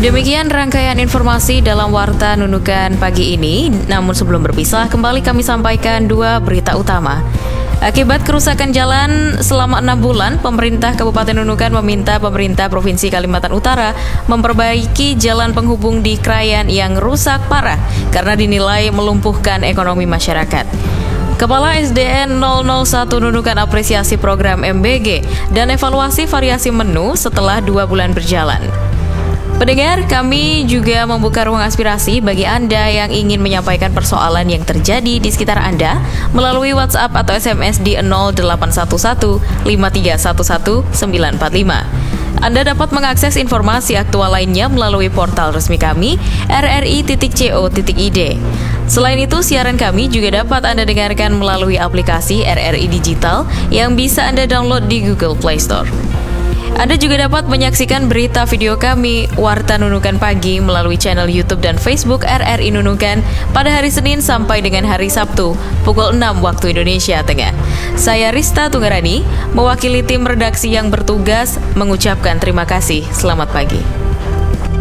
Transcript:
Demikian rangkaian informasi dalam Warta Nunukan pagi ini. Namun sebelum berpisah, kembali kami sampaikan dua berita utama. Akibat kerusakan jalan selama 6 bulan, pemerintah Kabupaten Nunukan meminta pemerintah Provinsi Kalimantan Utara memperbaiki jalan penghubung di Krayan yang rusak parah karena dinilai melumpuhkan ekonomi masyarakat. Kepala SDN 001 Nunukan apresiasi program MBG dan evaluasi variasi menu setelah 2 bulan berjalan. Pendengar, kami juga membuka ruang aspirasi bagi Anda yang ingin menyampaikan persoalan yang terjadi di sekitar Anda melalui WhatsApp atau SMS di 0811 5311 945. Anda dapat mengakses informasi aktual lainnya melalui portal resmi kami rri.co.id. Selain itu, siaran kami juga dapat Anda dengarkan melalui aplikasi RRI Digital yang bisa Anda download di Google Play Store. Anda juga dapat menyaksikan berita video kami Warta Nunukan Pagi melalui channel YouTube dan Facebook RRI Nunukan pada hari Senin sampai dengan hari Sabtu pukul 6 waktu Indonesia Tengah. Saya Rista Tunggarani, mewakili tim redaksi yang bertugas mengucapkan terima kasih. Selamat pagi.